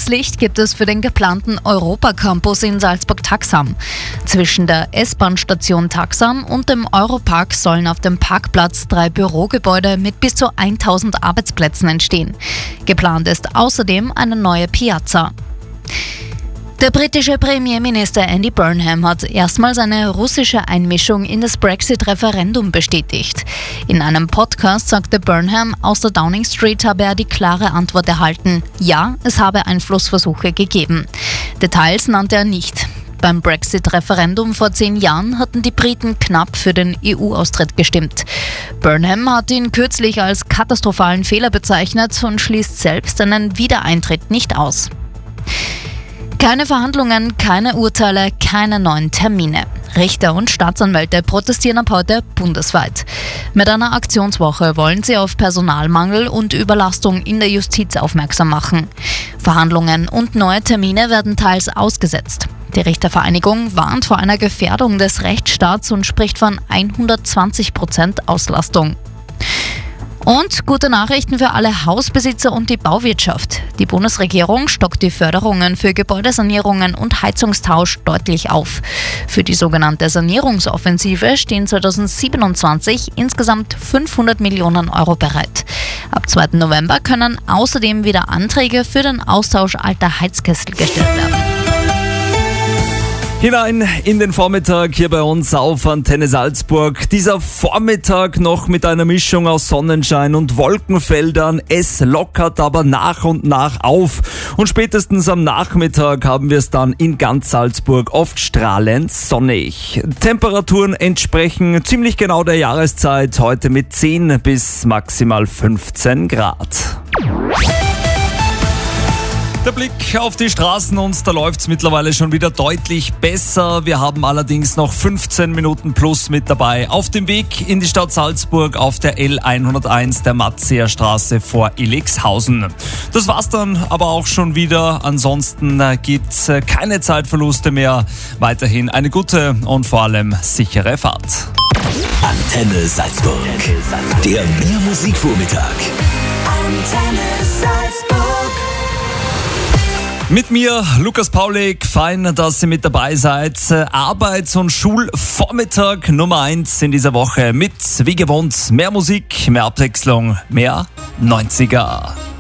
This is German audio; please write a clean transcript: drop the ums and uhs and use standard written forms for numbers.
Grünes Licht gibt es für den geplanten Europa-Campus in Salzburg-Taxam. Zwischen der S-Bahn-Station Taxam und dem Europark sollen auf dem Parkplatz 3 Bürogebäude mit bis zu 1000 Arbeitsplätzen entstehen. Geplant ist außerdem eine neue Piazza. Der britische Premierminister Andy Burnham hat erstmals eine russische Einmischung in das Brexit-Referendum bestätigt. In einem Podcast sagte Burnham, aus der Downing Street habe er die klare Antwort erhalten: Ja, es habe Einflussversuche gegeben. Details nannte er nicht. Beim Brexit-Referendum vor 10 Jahren hatten die Briten knapp für den EU-Austritt gestimmt. Burnham hat ihn kürzlich als katastrophalen Fehler bezeichnet und schließt selbst einen Wiedereintritt nicht aus. Keine Verhandlungen, keine Urteile, keine neuen Termine. Richter und Staatsanwälte protestieren ab heute bundesweit. Mit einer Aktionswoche wollen sie auf Personalmangel und Überlastung in der Justiz aufmerksam machen. Verhandlungen und neue Termine werden teils ausgesetzt. Die Richtervereinigung warnt vor einer Gefährdung des Rechtsstaats und spricht von 120% Auslastung. Und gute Nachrichten für alle Hausbesitzer und die Bauwirtschaft. Die Bundesregierung stockt die Förderungen für Gebäudesanierungen und Heizungstausch deutlich auf. Für die sogenannte Sanierungsoffensive stehen 2027 insgesamt 500 Millionen Euro bereit. Ab 2. November können außerdem wieder Anträge für den Austausch alter Heizkessel gestellt werden. Hinein in den Vormittag hier bei uns auf Antenne Salzburg. Dieser Vormittag noch mit einer Mischung aus Sonnenschein und Wolkenfeldern. Es lockert aber nach und nach auf. Und spätestens am Nachmittag haben wir es dann in ganz Salzburg oft strahlend sonnig. Temperaturen entsprechen ziemlich genau der Jahreszeit. Heute mit 10 bis maximal 15 Grad. Der Blick auf die Straßen, und da läuft es mittlerweile schon wieder deutlich besser. Wir haben allerdings noch 15 Minuten plus mit dabei. Auf dem Weg in die Stadt Salzburg auf der L101 der Matzeerstraße vor Illingshausen. Das war's dann aber auch schon wieder. Ansonsten gibt's keine Zeitverluste mehr. Weiterhin eine gute und vor allem sichere Fahrt. Antenne Salzburg. Der Mehr-Musik-Vormittag. Antenne Salzburg. Mit mir, Lukas Paulik, fein, dass ihr mit dabei seid. Arbeits- und Schulvormittag Nummer 1 in dieser Woche mit, wie gewohnt, mehr Musik, mehr Abwechslung, mehr 90er.